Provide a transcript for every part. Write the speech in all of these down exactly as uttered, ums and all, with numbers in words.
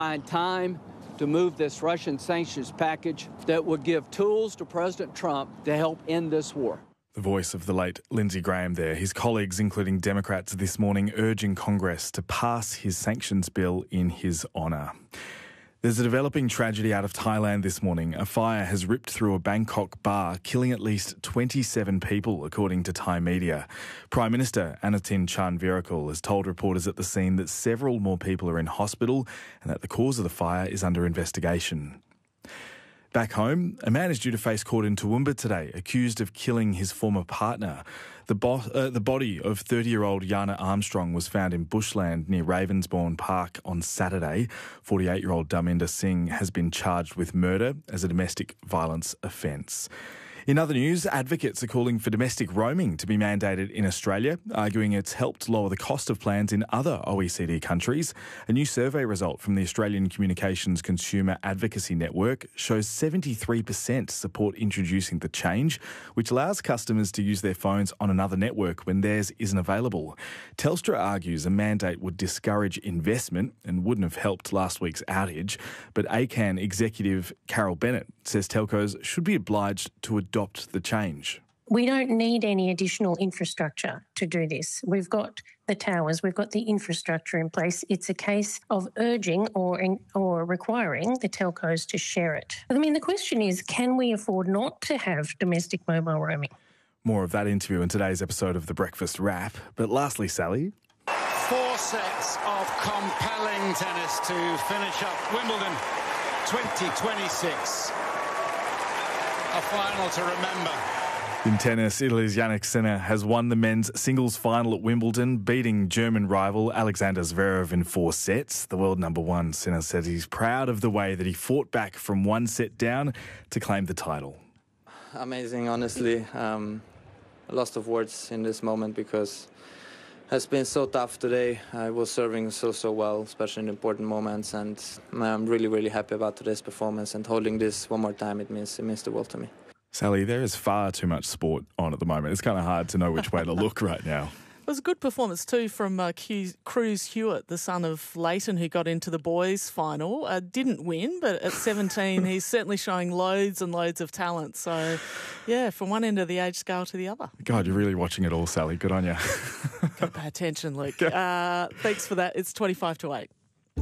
Find time to move this Russian sanctions package that would give tools to President Trump to help end this war. The voice of the late Lindsey Graham there. His colleagues, including Democrats this morning, urging Congress to pass his sanctions bill in his honour. There's a developing tragedy out of Thailand this morning. A fire has ripped through a Bangkok bar, killing at least twenty-seven people, according to Thai media. Prime Minister Anutin Charnvirakul has told reporters at the scene that several more people are in hospital and that the cause of the fire is under investigation. Back home, a man is due to face court in Toowoomba today, accused of killing his former partner. The, bo- uh, the body of thirty-year-old Yana Armstrong was found in bushland near Ravensbourne Park on Saturday. forty-eight-year-old Dharminder Singh has been charged with murder as a domestic violence offence. In other news, advocates are calling for domestic roaming to be mandated in Australia, arguing it's helped lower the cost of plans in other O E C D countries. A new survey result from the Australian Communications Consumer Advocacy Network shows seventy-three percent support introducing the change, which allows customers to use their phones on another network when theirs isn't available. Telstra argues a mandate would discourage investment and wouldn't have helped last week's outage, but A C A N executive Carol Bennett says telcos should be obliged to adopt the change. We don't need any additional infrastructure to do this. We've got the towers, we've got the infrastructure in place. It's a case of urging or or requiring the telcos to share it. I mean, the question is, can we afford not to have domestic mobile roaming? More of that interview in today's episode of The Breakfast Wrap. But lastly, Sally. Four sets of compelling tennis to finish up Wimbledon twenty twenty-six. A final to remember. In tennis, Italy's Jannik Sinner has won the men's singles final at Wimbledon, beating German rival Alexander Zverev in four sets. The world number one, Sinner said he's proud of the way that he fought back from one set down to claim the title. Amazing, honestly. Um, lost of words in this moment because it has been so tough today. I was serving so, so well, especially in important moments, and I'm really, really happy about today's performance, and holding this one more time, it means, it means the world to me. Sally, there is far too much sport on at the moment. It's kind of hard to know which way to look right now. It was a good performance too from uh, Cruz Hewitt, the son of Leighton, who got into the boys' final. Uh, didn't win, but at seventeen, he's certainly showing loads and loads of talent. So, yeah, from one end of the age scale to the other. God, you're really watching it all, Sally. Good on you. Got to pay attention, Luke. Uh, thanks for that. It's twenty-five to eight.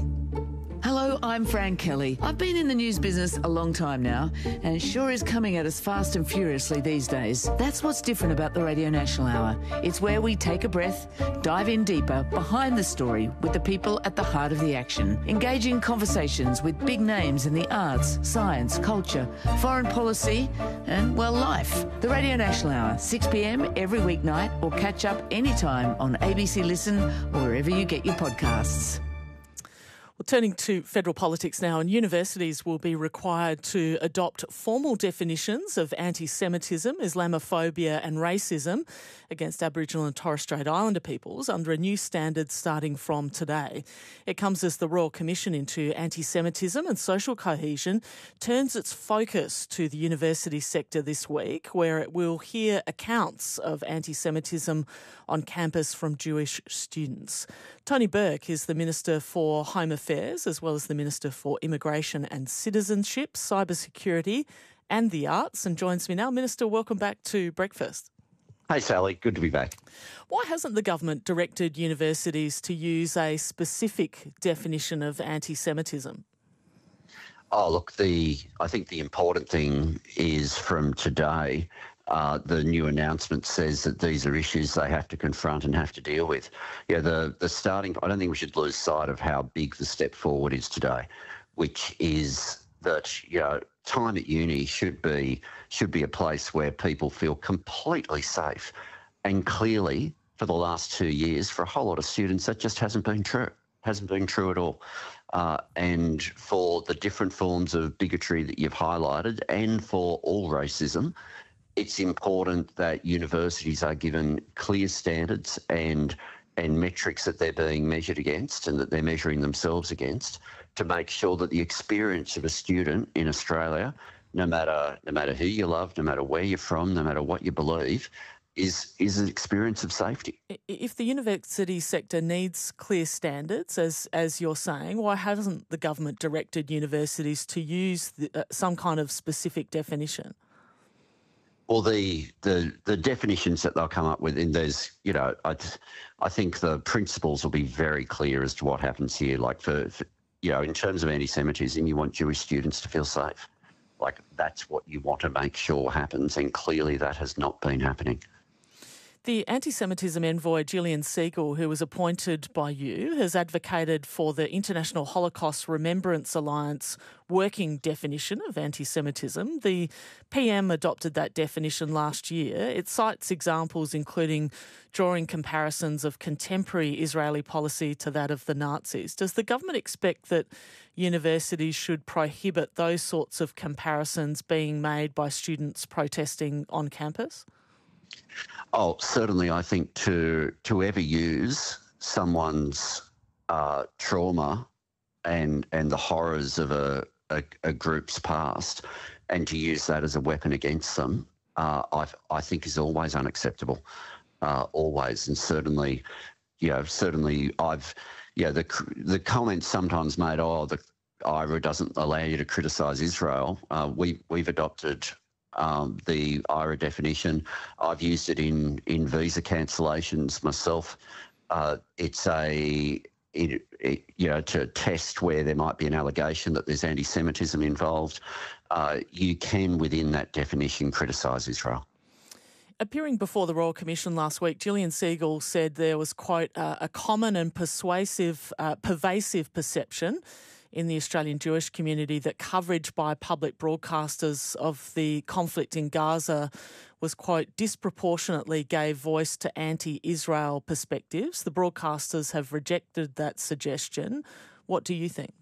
Hello, I'm Fran Kelly. I've been in the news business a long time now, and it sure is coming at us fast and furiously these days. That's what's different about the Radio National Hour. It's where we take a breath, dive in deeper, behind the story, with the people at the heart of the action. Engaging conversations with big names in the arts, science, culture, foreign policy, and, well, life. The Radio National Hour, six p m every weeknight, or catch up anytime on A B C Listen or wherever you get your podcasts. Well, turning to federal politics now, and universities will be required to adopt formal definitions of anti-Semitism, Islamophobia and racism against Aboriginal and Torres Strait Islander peoples under a new standard starting from today. It comes as the Royal Commission into Anti-Semitism and Social Cohesion turns its focus to the university sector this week, where it will hear accounts of anti-Semitism on campus from Jewish students. Tony Burke is the Minister for Home Affairs, as well as the Minister for Immigration and Citizenship, Cybersecurity and the Arts, and joins me now. Minister, welcome back to Breakfast. Hey, Sally. Good to be back. Why hasn't the government directed universities to use a specific definition of anti-Semitism? Oh, look, the I think the important thing is from today, uh, the new announcement says that these are issues they have to confront and have to deal with. Yeah, the, the starting, I don't think we should lose sight of how big the step forward is today, which is that, you know, time at uni should be should be a place where people feel completely safe. And clearly, for the last two years, for a whole lot of students, that just hasn't been true. Hasn't been true at all. Uh, and for the different forms of bigotry that you've highlighted, and for all racism, it's important that universities are given clear standards and and metrics that they're being measured against and that they're measuring themselves against, to make sure that the experience of a student in Australia, no matter no matter who you love, no matter where you're from, no matter what you believe, is is an experience of safety. If the university sector needs clear standards, as as you're saying, why hasn't the government directed universities to use the, uh, some kind of specific definition? Well, the, the the definitions that they'll come up with in those, you know, I, I think the principles will be very clear as to what happens here. Like for, for, you know, in terms of anti-Semitism, you want Jewish students to feel safe. Like that's what you want to make sure happens, and clearly that has not been happening. The anti-Semitism envoy Gillian Segal, who was appointed by you, has advocated for the International Holocaust Remembrance Alliance working definition of anti-Semitism. The P M adopted that definition last year. It cites examples including drawing comparisons of contemporary Israeli policy to that of the Nazis. Does the government expect that universities should prohibit those sorts of comparisons being made by students protesting on campus? Oh, certainly. I think to to ever use someone's uh, trauma and and the horrors of a, a, a group's past, and to use that as a weapon against them, uh, I I think is always unacceptable, uh, always, and certainly, you know, certainly I've, yeah, the the comments sometimes made, oh, the I R A doesn't allow you to criticise Israel. Uh, we we've adopted. Um, the I R A definition. I've used it in, in visa cancellations myself. Uh, it's a, it, it, you know, to test where there might be an allegation that there's anti-Semitism involved. Uh, you can, within that definition, criticise Israel. Appearing before the Royal Commission last week, Gillian Segal said there was, quote, uh, a common and persuasive, uh, pervasive perception in the Australian Jewish community that coverage by public broadcasters of the conflict in Gaza was, quote, disproportionately gave voice to anti-Israel perspectives. The broadcasters have rejected that suggestion. What do you think?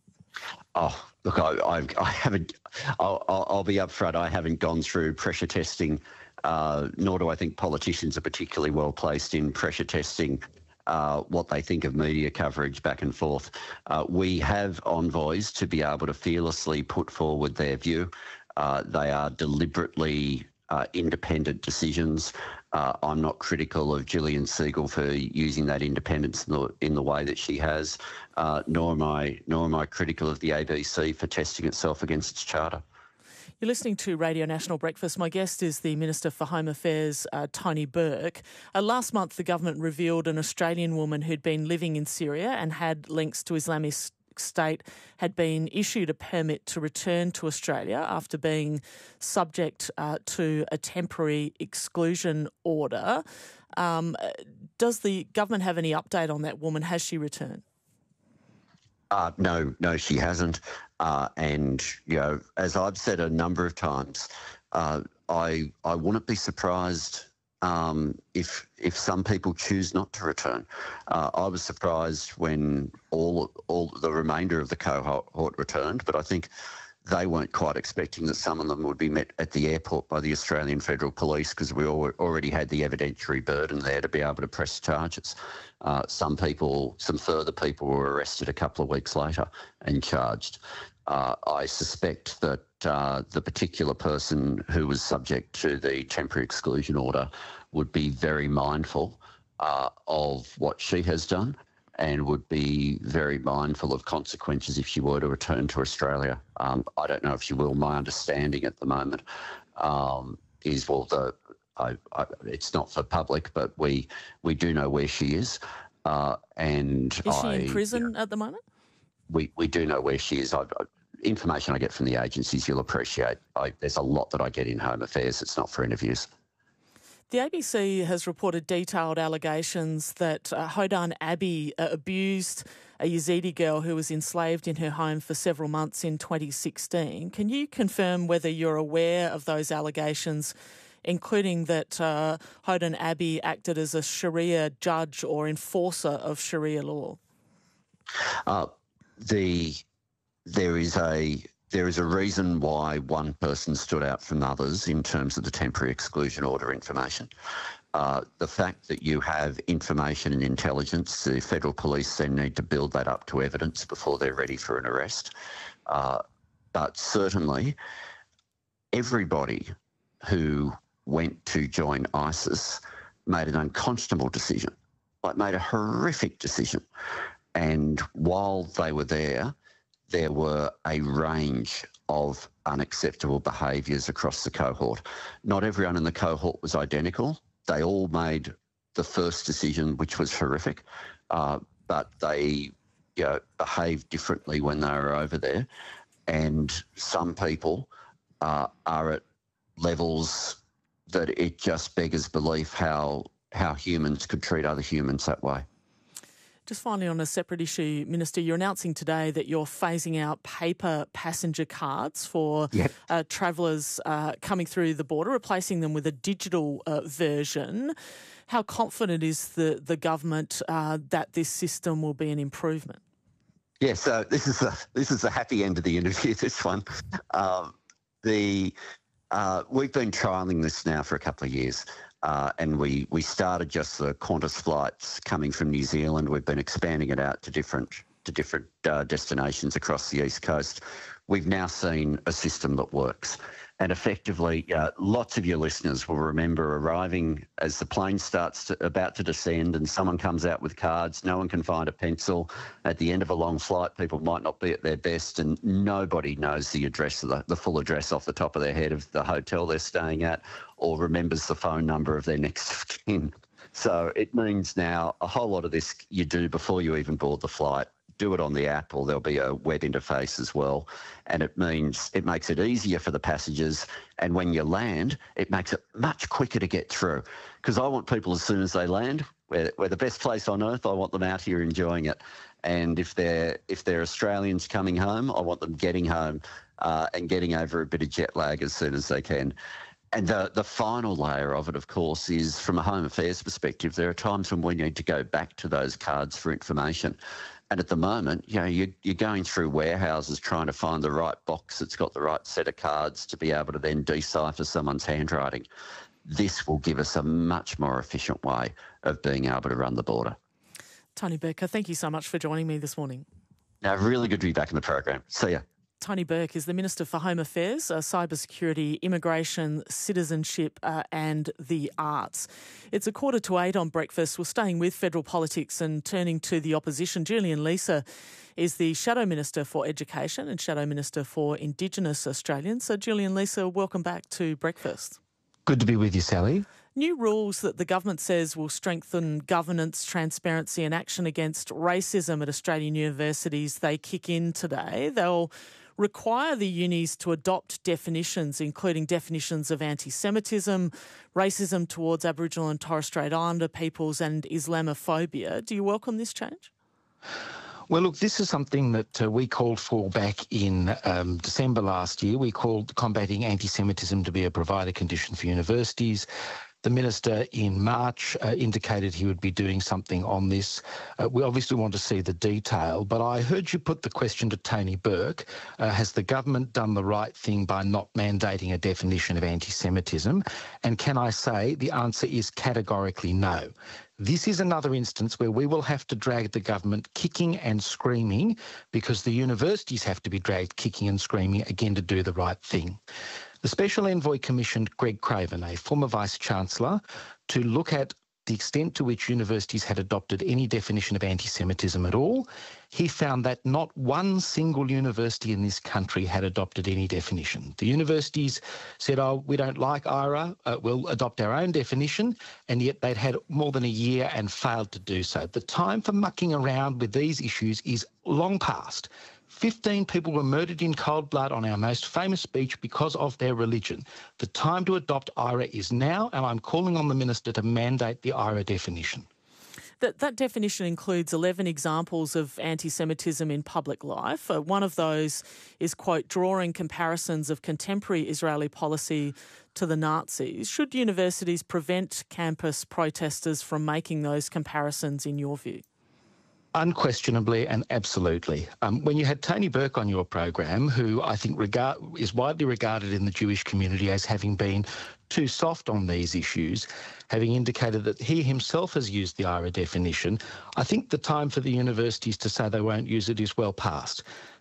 Oh, look, I, I, I haven't, I'll, I'll be upfront, I haven't gone through pressure testing, uh, nor do I think politicians are particularly well placed in pressure testing Uh, what they think of media coverage back and forth. Uh, we have envoys to be able to fearlessly put forward their view. Uh, they are deliberately uh, independent decisions. Uh, I'm not critical of Gillian Segal for using that independence in the, in the way that she has, uh, nor am I, nor am I critical of the A B C for testing itself against its charter. You're listening to Radio National Breakfast. My guest is the Minister for Home Affairs, uh, Tony Burke. Uh, last month, the government revealed an Australian woman who'd been living in Syria and had links to Islamic State had been issued a permit to return to Australia after being subject uh, to a temporary exclusion order. Um, does the government have any update on that woman? Has she returned? Uh, no, no, she hasn't. Uh, and, you know, as I've said a number of times, uh, I I wouldn't be surprised um, if if some people choose not to return. Uh, I was surprised when all all the remainder of the cohort returned, but I think they weren't quite expecting that some of them would be met at the airport by the Australian Federal Police, because we all, already had the evidentiary burden there to be able to press charges. Uh, some people, some further people were arrested a couple of weeks later and charged. Uh, I suspect that uh, the particular person who was subject to the temporary exclusion order would be very mindful uh, of what she has done, and would be very mindful of consequences if she were to return to Australia. Um, I don't know if she will. My understanding at the moment um, is, well, the I, I, it's not for public, but we we do know where she is. Uh, and Is she I, in prison you know, at the moment? We, we do know where she is. I, I, information I get from the agencies, you'll appreciate. I, there's a lot that I get in Home Affairs. It's not for interviews. The A B C has reported detailed allegations that uh, Hodan Abbey uh, abused a Yazidi girl who was enslaved in her home for several months in twenty sixteen. Can you confirm whether you're aware of those allegations, including that uh, Hodan Abbey acted as a Sharia judge or enforcer of Sharia law? Uh, the there is a there is a reason why one person stood out from others in terms of the temporary exclusion order information. Uh, the fact that you have information and intelligence, the Federal Police then need to build that up to evidence before they're ready for an arrest. Uh, but certainly, everybody who went to join ISIS made an unconscionable decision, like made a horrific decision. And while they were there, there were a range of unacceptable behaviours across the cohort. Not everyone in the cohort was identical. They all made the first decision, which was horrific, uh, but they you know, behaved differently when they were over there. And some people uh, are at levels that it just beggars belief how how humans could treat other humans that way. Just finally, on a separate issue, Minister, you're announcing today that you're phasing out paper passenger cards for Yep. uh, travellers uh, coming through the border, replacing them with a digital uh, version. How confident is the, the government uh, that this system will be an improvement? Yeah, so this is a, this is the happy end of the interview, this one. Um, the uh, we've been trialling this now for a couple of years. Uh, and we, we started just the Qantas flights coming from New Zealand. We've been expanding it out to different to different uh, destinations across the East Coast. We've now seen a system that works. And effectively, uh, lots of your listeners will remember arriving as the plane starts to, about to descend and someone comes out with cards, no one can find a pencil. At the end of a long flight, people might not be at their best and nobody knows the address, of the, the full address off the top of their head of the hotel they're staying at or remembers the phone number of their next of kin. So it means now a whole lot of this you do before you even board the flight. Do it on the app or there'll be a web interface as well. And it means it makes it easier for the passengers. And when you land, it makes it much quicker to get through. Because I want people as soon as they land, we're, we're the best place on earth, I want them out here enjoying it. And if they're, if they're Australians coming home, I want them getting home uh, and getting over a bit of jet lag as soon as they can. And the, the final layer of it, of course, is from a Home Affairs perspective, there are times when we need to go back to those cards for information. And at the moment, you know, you're, you're going through warehouses trying to find the right box that's got the right set of cards to be able to then decipher someone's handwriting. This will give us a much more efficient way of being able to run the border. Tony Burke, thank you so much for joining me this morning. Now, really good to be back in the program. See ya. Tony Burke is the Minister for Home Affairs, uh, Cybersecurity, Immigration, Citizenship uh, and the Arts. It's a quarter to eight on Breakfast. We're staying with federal politics and turning to the opposition. Julian Leeser is the Shadow Minister for Education and Shadow Minister for Indigenous Australians. So, Julian Leeser, welcome back to Breakfast. Good to be with you, Sally. New rules that the government says will strengthen governance, transparency and action against racism at Australian universities, they kick in today. They'll require the unis to adopt definitions, including definitions of anti-Semitism, racism towards Aboriginal and Torres Strait Islander peoples and Islamophobia. Do you welcome this change? Well, look, this is something that uh, we called for back in um, December last year. We called combating anti-Semitism to be a provider condition for universities. The Minister in March uh, indicated he would be doing something on this. Uh, we obviously want to see the detail, but I heard you put the question to Tony Burke. Uh, has the government done the right thing by not mandating a definition of anti-Semitism? And can I say the answer is categorically no. This is another instance where we will have to drag the government kicking and screaming because the universities have to be dragged kicking and screaming again to do the right thing. The Special Envoy commissioned Greg Craven, a former Vice-Chancellor, to look at the extent to which universities had adopted any definition of anti-Semitism at all. He found that not one single university in this country had adopted any definition. The universities said, oh, we don't like I R A, uh, we'll adopt our own definition, and yet they'd had more than a year and failed to do so. The time for mucking around with these issues is long past. fifteen people were murdered in cold blood on our most famous beach because of their religion. The time to adopt I R A is now, and I'm calling on the Minister to mandate the I R A definition. That, that definition includes eleven examples of anti-Semitism in public life. Uh, one of those is, quote, drawing comparisons of contemporary Israeli policy to the Nazis. Should universities prevent campus protesters from making those comparisons, in your view? Unquestionably and absolutely. Um, when you had Tony Burke on your program, who I think regard, is widely regarded in the Jewish community as having been too soft on these issues, having indicated that he himself has used the I R A definition, I think the time for the universities to say they won't use it is well past.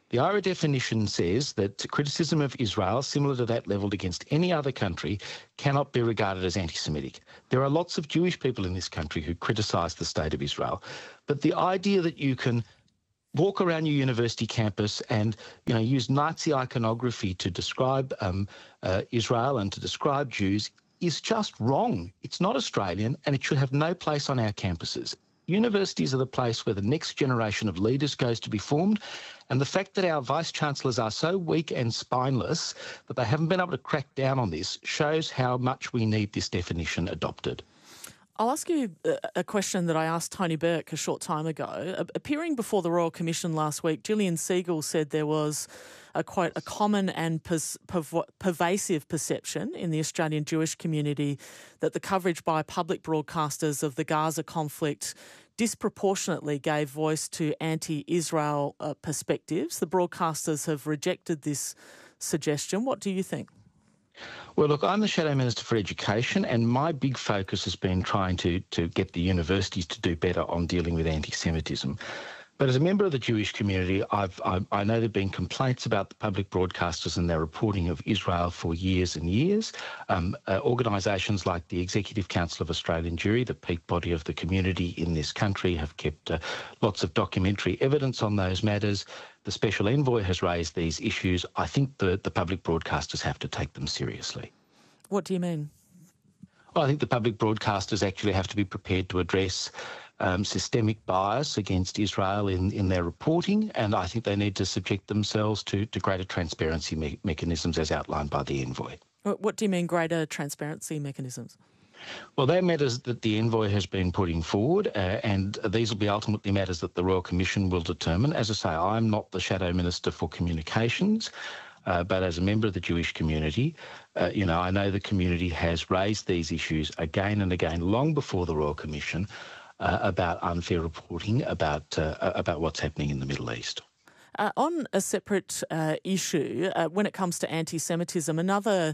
The I R A definition says that criticism of Israel, similar to that levelled against any other country, cannot be regarded as anti-Semitic. There are lots of Jewish people in this country who criticise the state of Israel, but the idea that you can walk around your university campus and, you know, use Nazi iconography to describe um, uh, Israel and to describe Jews is just wrong. It's not Australian, and it should have no place on our campuses. Universities are the place where the next generation of leaders goes to be formed, and the fact that our vice-chancellors are so weak and spineless that they haven't been able to crack down on this shows how much we need this definition adopted. I'll ask you a question that I asked Tony Burke a short time ago. Appearing before the Royal Commission last week, Gillian Segal said there was a, quote, a common and pers- perv- pervasive perception in the Australian Jewish community that the coverage by public broadcasters of the Gaza conflict disproportionately gave voice to anti-Israel uh, perspectives. The broadcasters have rejected this suggestion. What do you think? Well, look, I'm the Shadow Minister for Education, and my big focus has been trying to, to get the universities to do better on dealing with anti-Semitism. But as a member of the Jewish community, I've, I, I know there have been complaints about the public broadcasters and their reporting of Israel for years and years. Um, uh, organisations like the Executive Council of Australian Jewry, the peak body of the community in this country, have kept uh, lots of documentary evidence on those matters. The Special Envoy has raised these issues. I think the, the public broadcasters have to take them seriously. What do you mean? Well, I think the public broadcasters actually have to be prepared to address um, systemic bias against Israel in, in their reporting, and I think they need to subject themselves to, to greater transparency me- mechanisms as outlined by the Envoy. What do you mean greater transparency mechanisms? Well, they're matters that the Envoy has been putting forward, uh, and these will be ultimately matters that the Royal Commission will determine. As I say, I'm not the Shadow Minister for Communications, uh, but as a member of the Jewish community, uh, you know, I know the community has raised these issues again and again, long before the Royal Commission, uh, about unfair reporting, about uh, about what's happening in the Middle East. Uh, on a separate uh, issue, uh, when it comes to anti-Semitism, another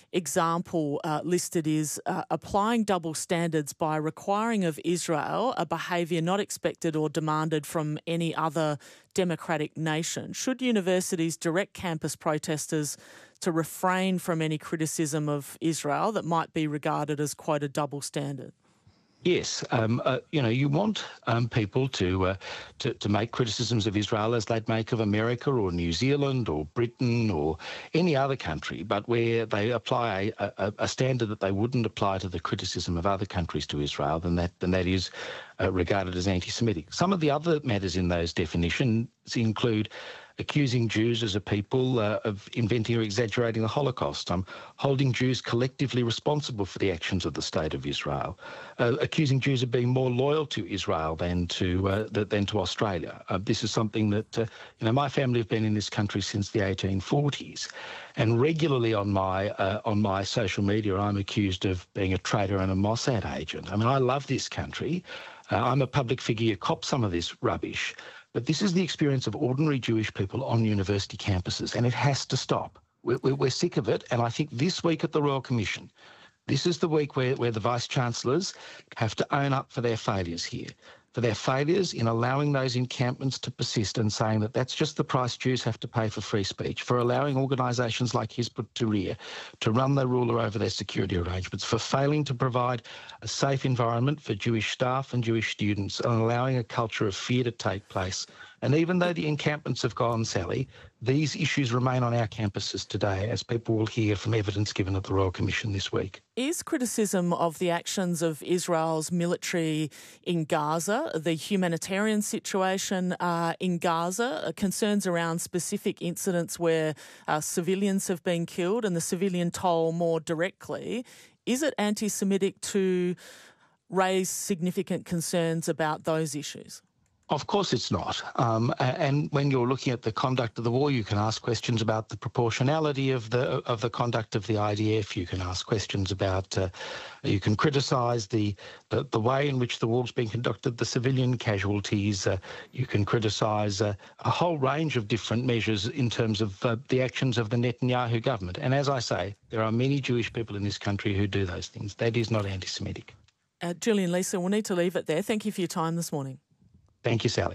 example uh, listed is uh, applying double standards by requiring of Israel a behaviour not expected or demanded from any other democratic nation. Should universities direct campus protesters to refrain from any criticism of Israel that might be regarded as, quote, a double standard? Yes, um, uh, you know, you want um, people to, uh, to to make criticisms of Israel as they'd make of America or New Zealand or Britain or any other country, but where they apply a, a, a standard that they wouldn't apply to the criticism of other countries to Israel, then that then that is uh, regarded as anti-Semitic. Some of the other matters in those definitions include accusing Jews as a people uh, of inventing or exaggerating the Holocaust, um, holding Jews collectively responsible for the actions of the State of Israel, uh, accusing Jews of being more loyal to Israel than to uh, than to Australia. Uh, this is something that, uh, you know, my family have been in this country since the eighteen forties, and regularly on my uh, on my social media I'm accused of being a traitor and a Mossad agent. I mean, I love this country. Uh, I'm a public figure. You cop some of this rubbish. But this is the experience of ordinary Jewish people on university campuses, and it has to stop. We're, we're sick of it, and I think this week at the Royal Commission, this is the week where, where the Vice-Chancellors have to own up for their failures here, for their failures in allowing those encampments to persist and saying that that's just the price Jews have to pay for free speech, for allowing organisations like Hizb ut-Tahrir to run their ruler over their security arrangements, for failing to provide a safe environment for Jewish staff and Jewish students, and allowing a culture of fear to take place. And even though the encampments have gone, Sally, these issues remain on our campuses today, as people will hear from evidence given at the Royal Commission this week. Is criticism of the actions of Israel's military in Gaza, the humanitarian situation uh, in Gaza, uh, concerns around specific incidents where uh, civilians have been killed and the civilian toll more directly, is it anti-Semitic to raise significant concerns about those issues? Of course it's not. Um, and when you're looking at the conduct of the war, you can ask questions about the proportionality of the of the conduct of the I D F. You can ask questions about, uh, you can criticise the, the the way in which the war's been conducted, the civilian casualties. Uh, you can criticise uh, a whole range of different measures in terms of uh, the actions of the Netanyahu government. And as I say, there are many Jewish people in this country who do those things. That is not anti-Semitic. Uh, Gillian Leeser, we'll need to leave it there. Thank you for your time this morning. Thank you, Sally.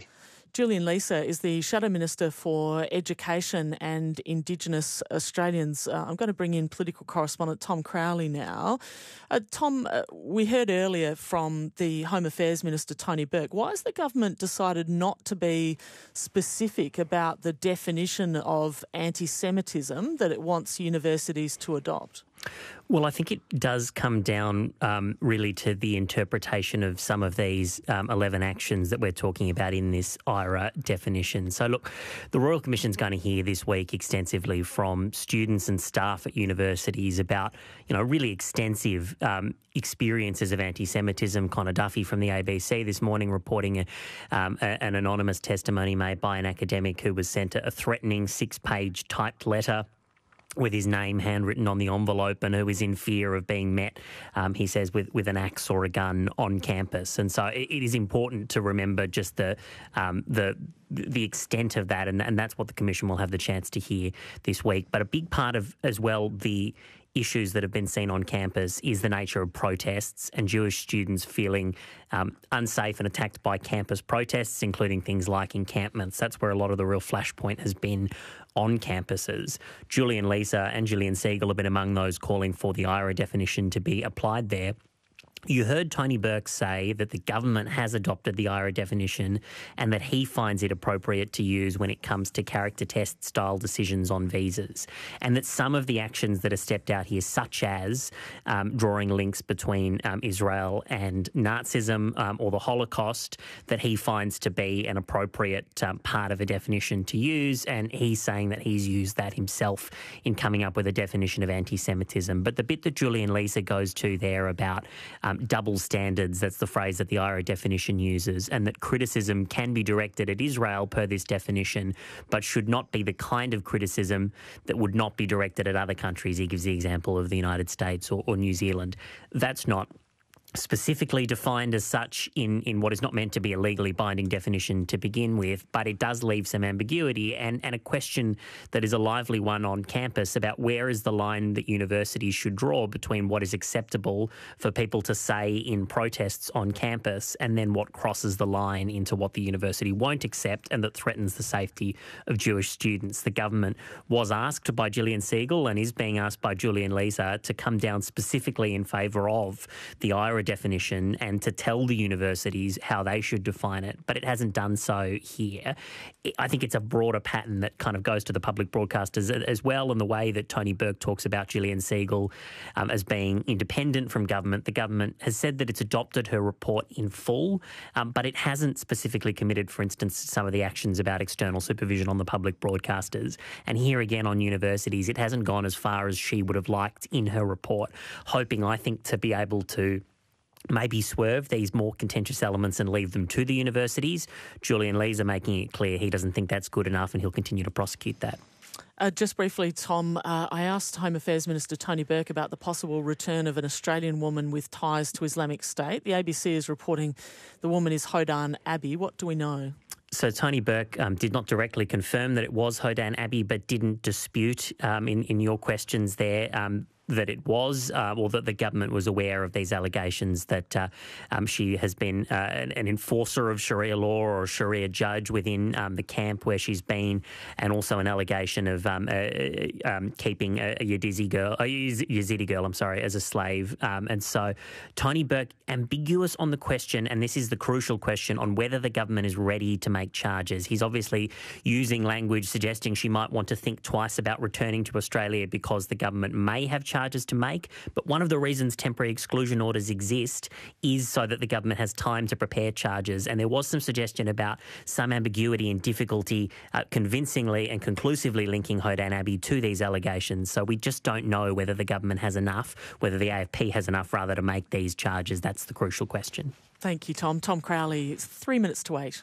Julian Leeser is the Shadow Minister for Education and Indigenous Australians. Uh, I'm going to bring in political correspondent Tom Crowley now. Uh, Tom, uh, we heard earlier from the Home Affairs Minister Tony Burke. Why has the government decided not to be specific about the definition of anti-Semitism that it wants universities to adopt? Well, I think it does come down um, really to the interpretation of some of these um, eleven actions that we're talking about in this I R A definition. So, look, the Royal Commission's going to hear this week extensively from students and staff at universities about, you know, really extensive um, experiences of anti-Semitism. Connor Duffy from the A B C this morning reporting a, um, a, an anonymous testimony made by an academic who was sent a, a threatening six-page typed letter with his name handwritten on the envelope, and who is in fear of being met, um, he says, with, with an axe or a gun on campus. And so it, it is important to remember just the um, the the extent of that, and, and that's what the Commission will have the chance to hear this week. But a big part of, as well, the issues that have been seen on campus is the nature of protests and Jewish students feeling um, unsafe and attacked by campus protests, including things like encampments. That's where a lot of the real flashpoint has been on campuses. Julian Leeser and Gillian Segal have been among those calling for the I R A definition to be applied there. You heard Tony Burke say that the government has adopted the I R A definition and that he finds it appropriate to use when it comes to character test style decisions on visas, and that some of the actions that are stepped out here, such as um, drawing links between um, Israel and Nazism um, or the Holocaust, that he finds to be an appropriate um, part of a definition to use, and he's saying that he's used that himself in coming up with a definition of anti-Semitism. But the bit that Julian Leeser goes to there about um, Um, double standards, that's the phrase that the I R A definition uses, and that criticism can be directed at Israel per this definition, but should not be the kind of criticism that would not be directed at other countries. He gives the example of the United States or, or New Zealand. That's not specifically defined as such in, in what is not meant to be a legally binding definition to begin with, but it does leave some ambiguity and, and a question that is a lively one on campus about where is the line that universities should draw between what is acceptable for people to say in protests on campus and then what crosses the line into what the university won't accept and that threatens the safety of Jewish students. The government was asked by Gillian Segal and is being asked by Julian Leeser to come down specifically in favour of the I R A definition and to tell the universities how they should define it, but it hasn't done so here. I think it's a broader pattern that kind of goes to the public broadcasters as well, in the way that Tony Burke talks about Gillian Segal um, as being independent from government. The government has said that it's adopted her report in full, um, but it hasn't specifically committed, for instance, to some of the actions about external supervision on the public broadcasters. And here again on universities, it hasn't gone as far as she would have liked in her report, hoping, I think, to be able to maybe swerve these more contentious elements and leave them to the universities. Julian Leeser making it clear he doesn't think that's good enough and he'll continue to prosecute that. Uh, just briefly, Tom, uh, I asked Home Affairs Minister Tony Burke about the possible return of an Australian woman with ties to Islamic State. The A B C is reporting the woman is Hodan Abbey. What do we know? So Tony Burke um, did not directly confirm that it was Hodan Abbey, but didn't dispute um, in, in your questions there um, that it was, uh, or that the government was aware of these allegations that uh, um, she has been uh, an, an enforcer of Sharia law or a Sharia judge within um, the camp where she's been, and also an allegation of um, uh, um, keeping a, a Yazidi girl, a Yazidi girl, I'm sorry, as a slave. Um, and so Tony Burke ambiguous on the question, and this is the crucial question, on whether the government is ready to make charges. He's obviously using language suggesting she might want to think twice about returning to Australia because the government may have charges charges to make, but one of the reasons temporary exclusion orders exist is so that the government has time to prepare charges, and there was some suggestion about some ambiguity and difficulty uh, convincingly and conclusively linking Hodan Abbey to these allegations. So we just don't know whether the government has enough, whether the A F P has enough rather to make these charges. That's the crucial question. Thank you, Tom. Tom Crowley, it's three minutes to eight.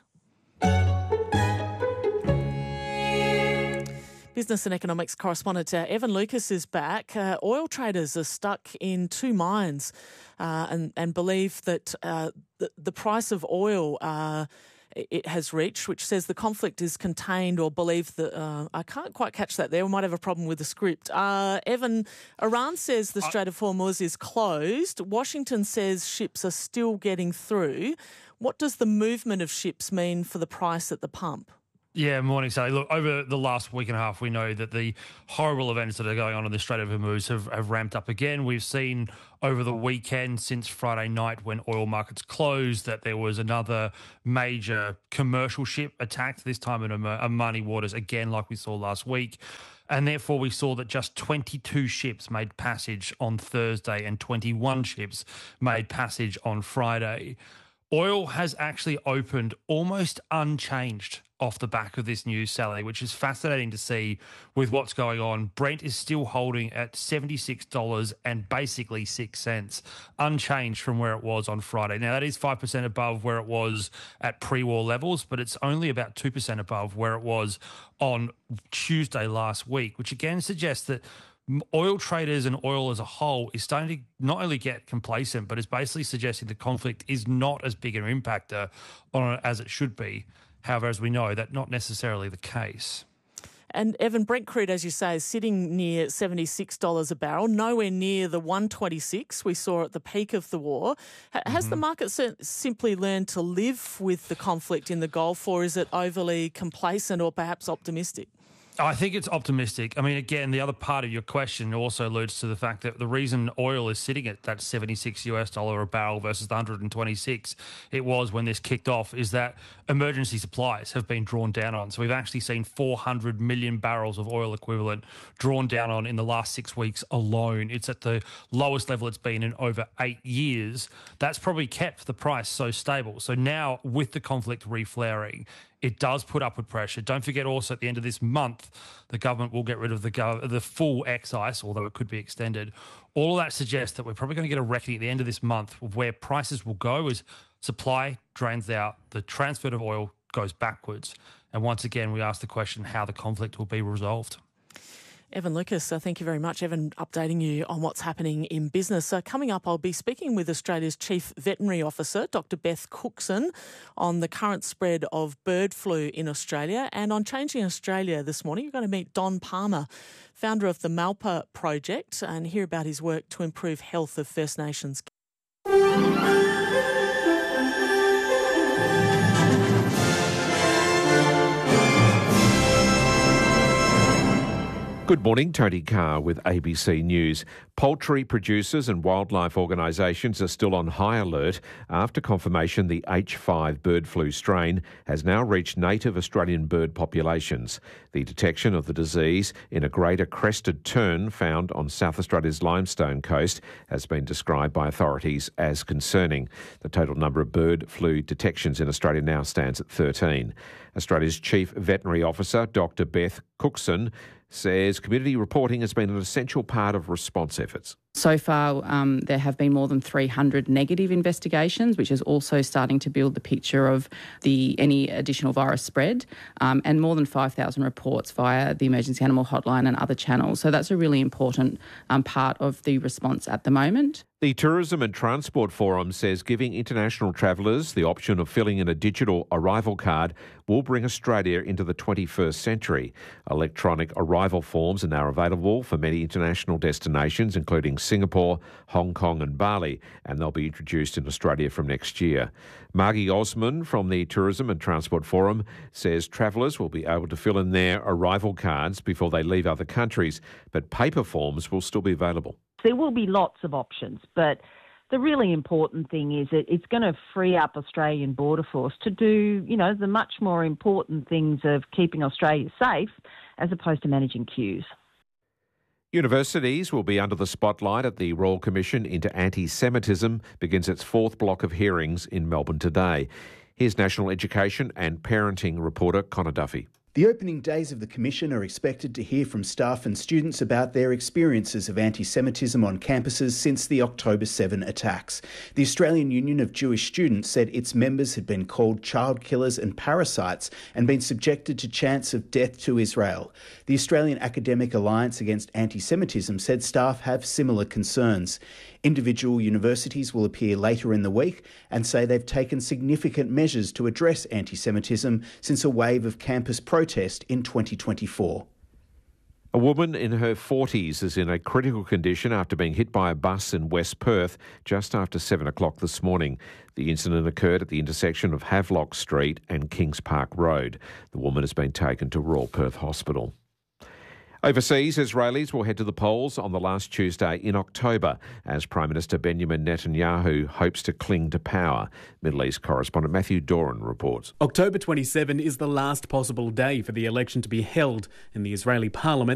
Business and economics correspondent uh, Evan Lucas is back. Uh, oil traders are stuck in two mines uh, and, and believe that uh, the, the price of oil uh, it has reached, which says the conflict is contained, or believe that, uh, I can't quite catch that there, we might have a problem with the script. Uh, Evan, Iran says the Strait of Hormuz is closed. Washington says ships are still getting through. What does the movement of ships mean for the price at the pump? Yeah, morning, Sally. Look, over the last week and a half, we know that the horrible events that are going on in the Strait of Hormuz have, have ramped up again. We've seen over the weekend, since Friday night when oil markets closed, that there was another major commercial ship attacked, this time in Omani waters, again, like we saw last week. And therefore, we saw that just twenty-two ships made passage on Thursday and twenty-one ships made passage on Friday. Oil has actually opened almost unchanged off the back of this news, Sally, which is fascinating to see with what's going on. Brent is still holding at seventy-six dollars and basically six cents, unchanged from where it was on Friday. Now, that is five percent above where it was at pre-war levels, but it's only about two percent above where it was on Tuesday last week, which again suggests that oil traders and oil as a whole is starting to not only get complacent, but is basically suggesting the conflict is not as big an impactor on it as it should be. However, as we know, that's not necessarily the case. And Evan, Brent crude, as you say, is sitting near seventy-six dollars a barrel, nowhere near the one twenty-six we saw at the peak of the war. Has mm-hmm. the market simply learned to live with the conflict in the Gulf, or is it overly complacent or perhaps optimistic? I think it's optimistic. I mean, again, the other part of your question also alludes to the fact that the reason oil is sitting at that seventy-six US dollar a barrel versus the one hundred twenty-six it was when this kicked off is that emergency supplies have been drawn down on. So we've actually seen four hundred million barrels of oil equivalent drawn down on in the last six weeks alone. It's at the lowest level it's been in over eight years. That's probably kept the price so stable. So now with the conflict reflaring, it does put upward pressure. Don't forget also at the end of this month, the government will get rid of the gov- the full excise, although it could be extended. All of that suggests that we're probably going to get a reckoning at the end of this month of where prices will go as supply drains out, the transfer of oil goes backwards. And once again, we ask the question how the conflict will be resolved. Evan Lucas, uh, thank you very much. Evan, updating you on what's happening in business. Uh, coming up, I'll be speaking with Australia's Chief Veterinary Officer, Doctor Beth Cookson, on the current spread of bird flu in Australia. And on Changing Australia this morning, you're going to meet Don Palmer, founder of the Malpa Project, and hear about his work to improve health of First Nations. Good morning, Tony Carr with A B C News. Poultry producers and wildlife organisations are still on high alert after confirmation the H five bird flu strain has now reached native Australian bird populations. The detection of the disease in a greater crested tern found on South Australia's Limestone Coast has been described by authorities as concerning. The total number of bird flu detections in Australia now stands at thirteen. Australia's Chief Veterinary Officer, Doctor Beth Cookson, says community reporting has been an essential part of response efforts. So far, um, there have been more than three hundred negative investigations, which is also starting to build the picture of the any additional virus spread, um, and more than five thousand reports via the Emergency Animal Hotline and other channels. So that's a really important um, part of the response at the moment. The Tourism and Transport Forum says giving international travellers the option of filling in a digital arrival card will bring Australia into the twenty-first century. Electronic arrival forms are now available for many international destinations, including Singapore, Hong Kong and Bali, and they'll be introduced in Australia from next year. Margie Osman from the Tourism and Transport Forum says travellers will be able to fill in their arrival cards before they leave other countries, but paper forms will still be available. There will be lots of options, but the really important thing is that it's going to free up Australian Border Force to do, you know, the much more important things of keeping Australia safe as opposed to managing queues. Universities will be under the spotlight at the Royal Commission into Anti-Semitism begins its fourth block of hearings in Melbourne today. Here's National Education and Parenting reporter Connor Duffy. The opening days of the Commission are expected to hear from staff and students about their experiences of anti-Semitism on campuses since the October seventh attacks. The Australian Union of Jewish Students said its members had been called child killers and parasites and been subjected to chants of death to Israel. The Australian Academic Alliance Against Anti-Semitism said staff have similar concerns. Individual universities will appear later in the week and say they've taken significant measures to address anti-Semitism since a wave of campus protest in twenty twenty-four. A woman in her forties is in a critical condition after being hit by a bus in West Perth just after seven o'clock this morning. The incident occurred at the intersection of Havelock Street and Kings Park Road. The woman has been taken to Royal Perth Hospital. Overseas, Israelis will head to the polls on the last Tuesday in October as Prime Minister Benjamin Netanyahu hopes to cling to power. Middle East correspondent Matthew Doran reports. October twenty-seventh is the last possible day for the election to be held in the Israeli parliament.